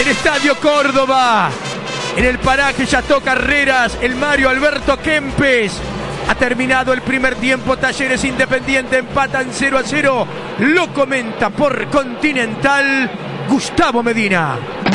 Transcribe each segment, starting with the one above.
el Estadio Córdoba, en el paraje Chateau Carreras, el Mario Alberto Kempes. Ha terminado el primer tiempo. Talleres Independiente empatan 0-0. Lo comenta por Continental Gustavo Medina.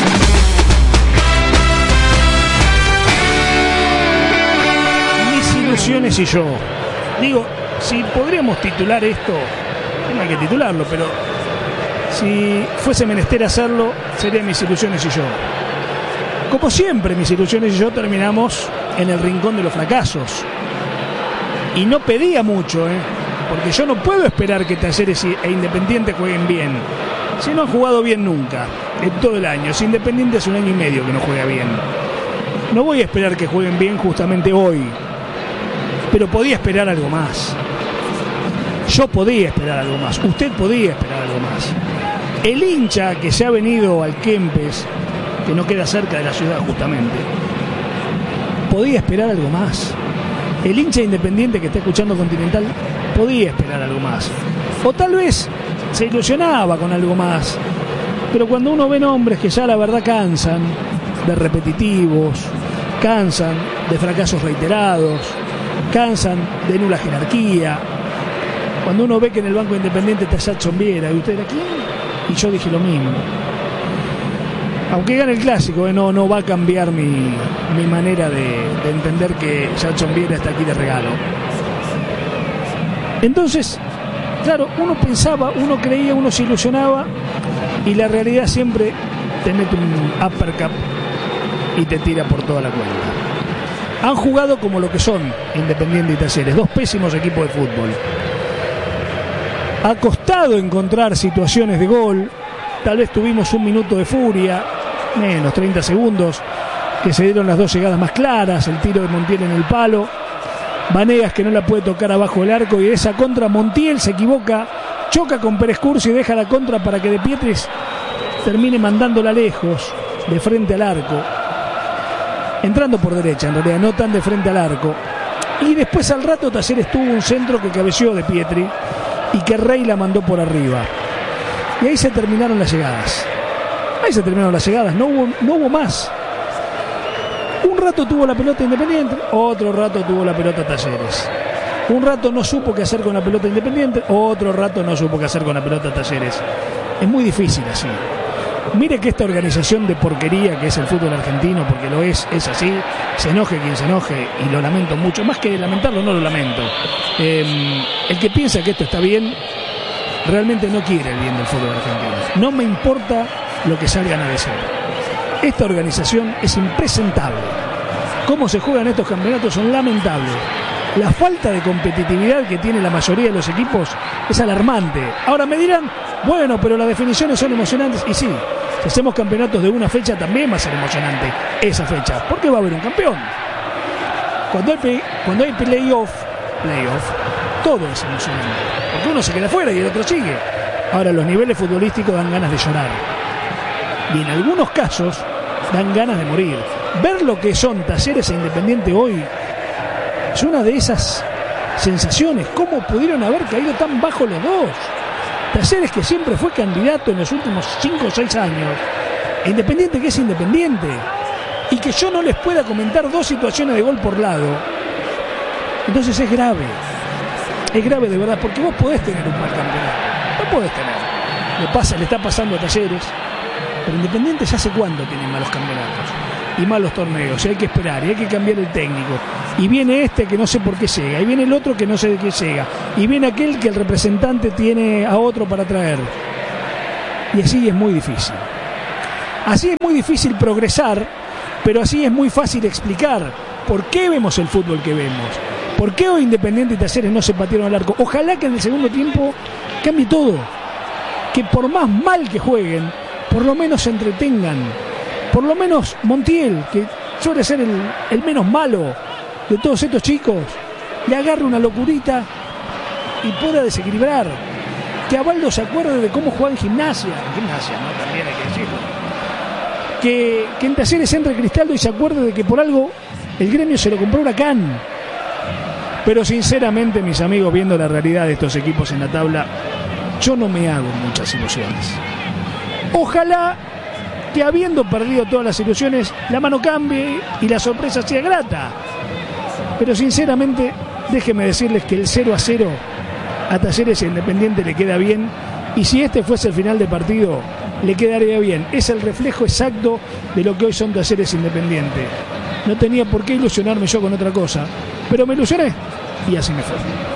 Mis ilusiones y yo. Digo, si podríamos titular esto, no hay que titularlo, pero si fuese menester hacerlo, sería Mis ilusiones y yo. Como siempre, Mis ilusiones y yo terminamos en el rincón de los fracasos. Y no pedía mucho, porque yo no puedo esperar que Talleres e Independiente jueguen bien. Si no han jugado bien nunca, en todo el año. Si Independiente hace 1 año y medio que no juega bien. No voy a esperar que jueguen bien justamente hoy. Pero podía esperar algo más. Yo podía esperar algo más. Usted podía esperar algo más. El hincha que se ha venido al Kempes, que no queda cerca de la ciudad justamente, podía esperar algo más. El hincha Independiente que está escuchando Continental podía esperar algo más. O tal vez se ilusionaba con algo más. Pero cuando uno ve nombres que ya la verdad cansan de repetitivos, cansan de fracasos reiterados, cansan de nula jerarquía. Cuando uno ve que en el banco Independiente está Jackson Viera, ¿y usted era quién? Y yo dije lo mismo. Aunque gane el clásico, no va a cambiar mi manera de entender que Jackson Viera está aquí de regalo. Entonces, claro, uno pensaba, uno creía, uno se ilusionaba, y la realidad siempre te mete un uppercut y te tira por toda la cuenta. Han jugado como lo que son Independiente y Talleres, 2 pésimos equipos de fútbol. Ha costado encontrar situaciones de gol. Tal vez tuvimos 1 minuto de furia, menos 30 segundos, que se dieron las 2 llegadas más claras, el tiro de Montiel en el palo, Vanegas que no la puede tocar abajo del arco, y esa contra Montiel se equivoca, choca con Pérez Curcio y deja la contra para que De Pietris termine mandándola lejos, de frente al arco, entrando por derecha, en realidad no tan de frente al arco. Y después al rato Talleres tuvo un centro que cabeció De Pietri y que Rey la mandó por arriba, y ahí se terminaron las llegadas. No hubo más. Un rato tuvo la pelota Independiente, otro rato tuvo la pelota Talleres. Un rato no supo qué hacer con la pelota Independiente, otro rato no supo qué hacer con la pelota Talleres. Es muy difícil así. Mire que esta organización de porquería que es el fútbol argentino, porque lo es así, se enoje quien se enoje, y lo lamento mucho, más que lamentarlo, no lo lamento. El que piensa que esto está bien, realmente no quiere el bien del fútbol argentino. No me importa lo que salgan a decir. Esta organización es impresentable. Cómo se juegan estos campeonatos son lamentables. La falta de competitividad que tiene la mayoría de los equipos es alarmante. Ahora me dirán, bueno, pero las definiciones son emocionantes. Y sí, si hacemos campeonatos de una fecha también va a ser emocionante esa fecha, porque va a haber un campeón. Cuando hay playoff, todo es emocionante, porque uno se queda fuera y el otro sigue. Ahora los niveles futbolísticos dan ganas de llorar, y en algunos casos dan ganas de morir. Ver lo que son Talleres e Independiente hoy es una de esas sensaciones. ¿Cómo pudieron haber caído tan bajo los dos? Talleres, que siempre fue candidato en los últimos 5 o 6 años, e Independiente, que es Independiente, y que yo no les pueda comentar 2 situaciones de gol por lado. Entonces es grave de verdad, porque vos podés tener un mal campeonato, lo podés tener, le está pasando a Talleres, pero Independiente ya hace cuánto tiene malos campeonatos y malos torneos, y hay que esperar, y hay que cambiar el técnico, y viene este que no sé por qué llega, y viene el otro que no sé de qué llega, y viene aquel que el representante tiene a otro para traer, y así es muy difícil. Así es muy difícil progresar, pero así es muy fácil explicar por qué vemos el fútbol que vemos, por qué hoy Independiente y Talleres no se patearon al arco. Ojalá que en el segundo tiempo cambie todo, que por más mal que jueguen, por lo menos se entretengan. Por lo menos Montiel, que suele ser el menos malo de todos estos chicos, le agarre una locurita y pueda desequilibrar. Que Abaldo se acuerde de cómo juega en Gimnasia, ¿no? También hay que decirlo. Que en Talleres entre Cristaldo y se acuerde de que por algo el Gremio se lo compró Huracán. Pero sinceramente, mis amigos, viendo la realidad de estos equipos en la tabla, yo no me hago muchas ilusiones. Ojalá que habiendo perdido todas las ilusiones, la mano cambie y la sorpresa sea grata. Pero sinceramente, déjenme decirles que el 0-0 a Talleres Independiente le queda bien, y si este fuese el final de partido, le quedaría bien. Es el reflejo exacto de lo que hoy son Talleres Independiente. No tenía por qué ilusionarme yo con otra cosa, pero me ilusioné y así me fue.